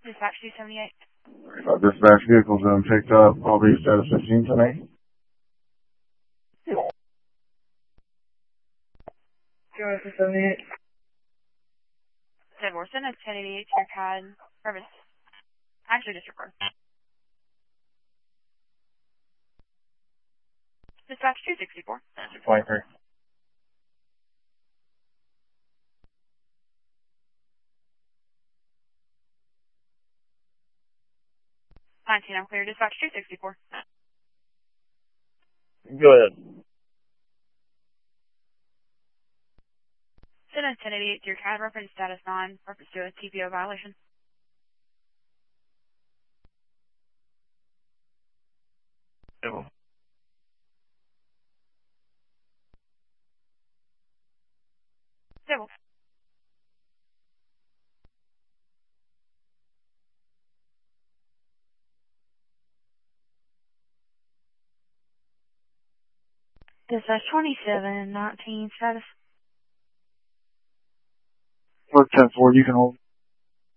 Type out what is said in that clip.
Dispatch 278. Dispatch vehicle's been picked up. I'll be status 15 tonight. 278. Ted Morrison, it's 1088 to your CAD service. Actually, just report. Dispatch 264. 23. I'm clear. Dispatch 264. Go ahead. Send a 1088 to your CAD reference status 9, reference to a TPO violation. Civil. Civil. Dispatch 2719 status. Look, 10-4, you can hold.